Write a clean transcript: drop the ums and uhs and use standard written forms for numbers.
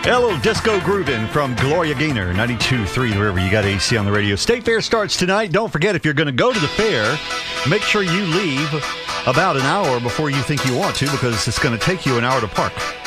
Hello, Disco Groovin' from Gloria Gaynor, 92.3, wherever you got AC on the radio. State Fair starts tonight. Don't forget, if you're going to go to the fair, make sure you leave about an hour before you think you want to, because it's going to take you an hour to park.